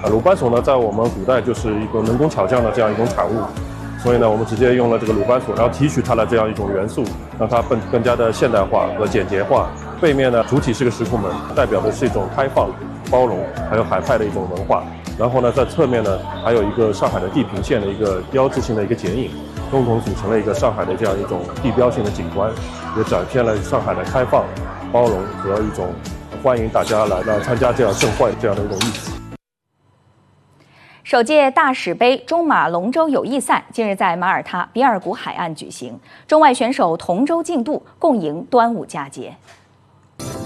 鲁班锁呢，在我们古代就是一个能工巧匠的这样一种产物，所以呢，我们直接用了这个鲁班锁，然后提取它的这样一种元素，让它更加的现代化和简洁化。背面呢，主体是个石库门，代表的是一种开放、包容，还有海派的一种文化。然后呢，在侧面呢，还有一个上海的地平线的一个标志性的一个剪影，共同组成了一个上海的这样一种地标性的景观，也展现了上海的开放、包容和一种欢迎大家来参加这样盛会这样的一种意思。 首届大使杯中马龙舟友谊赛近日在马耳他比尔谷海岸举行，中外选手同舟竞渡，共迎端午佳节。